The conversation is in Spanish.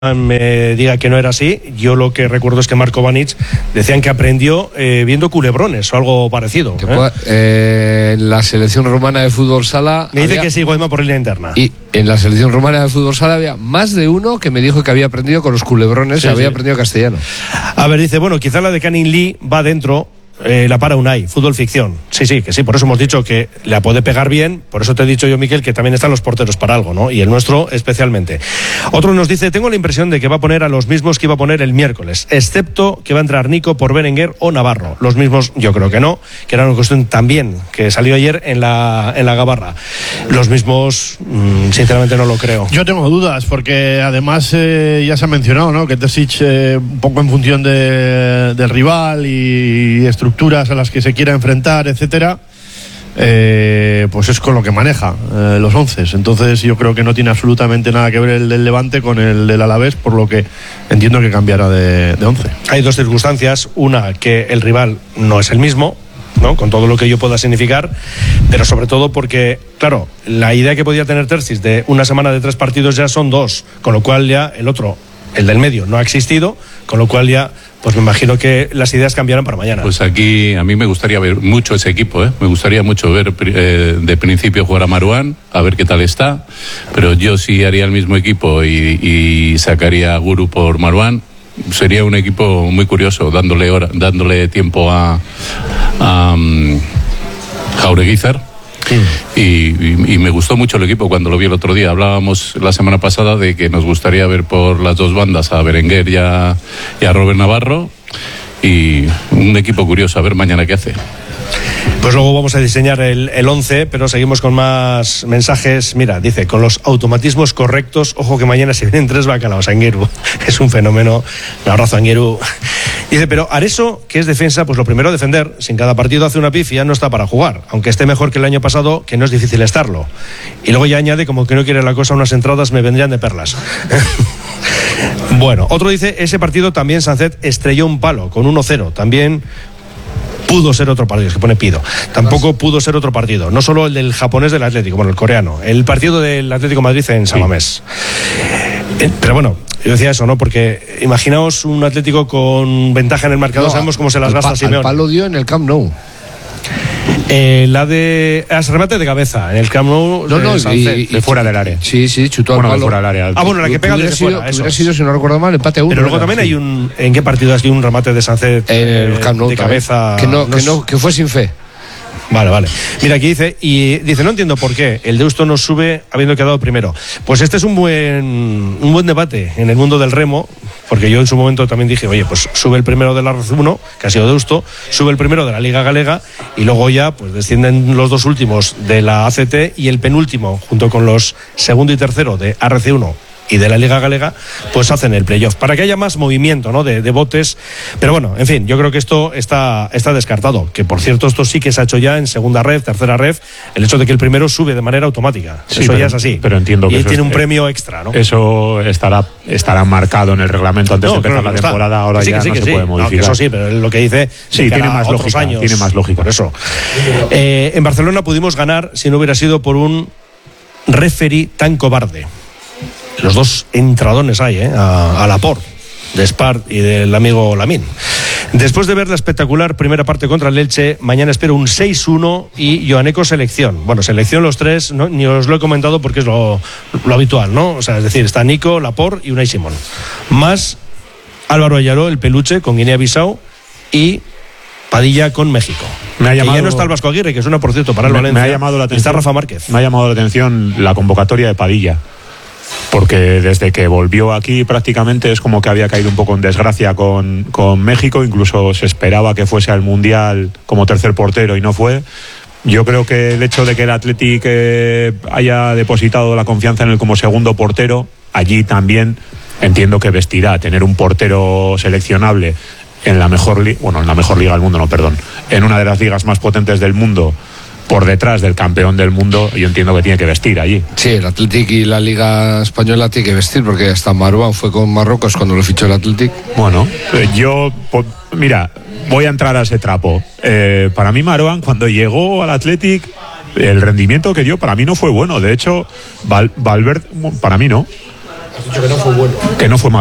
me diga que no era así. Yo lo que recuerdo es que Marko Banic decían que aprendió viendo Culebrones o algo parecido. En la selección rumana de fútbol sala me dice que sí, Goima, por línea interna. Y en la selección rumana de fútbol sala había más de uno que me dijo que había aprendido con los Culebrones, había aprendido castellano. A ver, dice, bueno, quizá la de Canning Lee va dentro. La para Unai, fútbol ficción. Sí, que sí, por eso hemos dicho que la puede pegar bien. Por eso te he dicho yo, Miquel, que también están los porteros para algo, ¿no? Y el nuestro especialmente. Otro nos dice, tengo la impresión de que va a poner a los mismos que iba a poner el miércoles, excepto que va a entrar Nico por Berenguer o Navarro. Los mismos, yo creo que no, que era una cuestión también que salió ayer en la Gabarra. Los mismos, sinceramente no lo creo. Yo tengo dudas, porque además ya se ha mencionado, ¿no? Que Terzic, un poco en función del rival y estructuras a las que se quiera enfrentar, etcétera, pues es con lo que maneja los 11. Entonces yo creo que no tiene absolutamente nada que ver el del Levante con el del Alavés, por lo que entiendo que cambiará de 11. Hay dos circunstancias: una, que el rival no es el mismo, ¿no? Con todo lo que ello pueda significar, pero sobre todo porque, claro, la idea que podía tener Terzic de una semana de 3 partidos ya son 2, con lo cual ya el otro, el del medio, no ha existido, con lo cual ya, pues me imagino que las ideas cambiarán para mañana. Pues aquí a mí me gustaría ver mucho ese equipo, Me gustaría mucho ver de principio jugar a Marouane, a ver qué tal está, pero yo sí haría el mismo equipo y sacaría a Guru por Marouane. Sería un equipo muy curioso, dándole tiempo a Jaureguizar. Y me gustó mucho el equipo cuando lo vi el otro día. Hablábamos la semana pasada de que nos gustaría ver por las dos bandas a Berenguer y a Robert Navarro, y un equipo curioso, a ver mañana qué hace. Pues luego vamos a diseñar el 11, pero seguimos con más mensajes. Mira, dice, con los automatismos correctos, ojo que mañana se vienen 3 bacalaos. Angueru es un fenómeno. Un abrazo, Angueru. Dice, pero Areso, que es defensa, pues lo primero defender. Si en cada partido hace una pifia, no está para jugar, aunque esté mejor que el año pasado, que no es difícil estarlo. Y luego ya añade, como que no quiere la cosa, unas entradas me vendrían de perlas. Bueno, otro dice, ese partido también Sancet estrelló un palo con 1-0. También pudo ser otro partido, es que pone pido. Tampoco pudo ser otro partido, no solo el del japonés del Atlético, bueno, el coreano, el partido del Atlético Madrid en San Mamés. Pero bueno, yo decía eso, ¿no? Porque imaginaos un Atlético con ventaja en el marcador, sabemos cómo se las gasta Simeone. El palo dio en el Camp Nou. La de remate de cabeza en el Camp Nou, de fuera del área. Sí, chutó al palo. De fuera del área. Bueno, la que pega desde fuera, eso. Hubiera sido, si no recuerdo mal, empate a 1. Pero luego también hay ¿en qué partido has un remate de Sancet en el Camp Nou, de cabeza? Que fue sin fe. Vale. Mira, aquí dice, no entiendo por qué el Deusto no sube habiendo quedado primero. Pues este es un buen debate en el mundo del remo, porque yo en su momento también dije, oye, pues sube el primero de la RC1, que ha sido Deusto, sube el primero de la Liga Galega, y luego ya pues descienden los 2 últimos de la ACT, y el penúltimo, junto con los segundo y tercero de RC1 y de la Liga Galega, pues hacen el playoff, para que haya más movimiento, ¿no? de botes. Pero bueno, en fin, yo creo que esto está descartado, que por cierto esto sí que se ha hecho ya en segunda ref, tercera ref, el hecho de que el primero sube de manera automática. Sí, eso ya es así. Pero entiendo que y tiene un premio extra, ¿no? Eso estará marcado en el reglamento antes de empezar la temporada, ahora ya no se puede modificar. Eso sí, pero lo que dice tiene más lógica, tiene más lógica. Por eso. En Barcelona pudimos ganar si no hubiera sido por un referee tan cobarde. Los 2 entradones hay, a Laporte, de Espart y del amigo Lamín. Después de ver la espectacular primera parte contra el Elche, mañana espero un 6-1 y Joaneco selección. Bueno, selección los 3, ¿no? Ni os lo he comentado porque es lo habitual, ¿no? O sea, es decir, está Nico, Laporte y Unai Simón. Más Álvaro Ayaró, el peluche, con Guinea-Bissau, y Padilla con México. Y ya no está el Vasco Aguirre, que suena, por cierto, para el Valencia. Me ha llamado la atención, está Rafa Márquez. Me ha llamado la atención la convocatoria de Padilla, porque desde que volvió aquí prácticamente es como que había caído un poco en desgracia con México. Incluso se esperaba que fuese al Mundial como tercer portero y no fue. Yo creo que el hecho de que el Athletic haya depositado la confianza en él como segundo portero, allí también entiendo que vestirá tener un portero seleccionable en la mejor liga del mundo, en una de las ligas más potentes del mundo, por detrás del campeón del mundo. Yo entiendo que tiene que vestir allí. Sí, el Athletic y la Liga Española tiene que vestir, porque hasta Marouane fue con Marruecos cuando lo fichó el Athletic. Bueno, mira, voy a entrar a ese trapo. Para mí Marouane, cuando llegó al Athletic, el rendimiento que dio para mí no fue bueno. De hecho, Valverde, para mí no. Que no fue bueno. Que no fue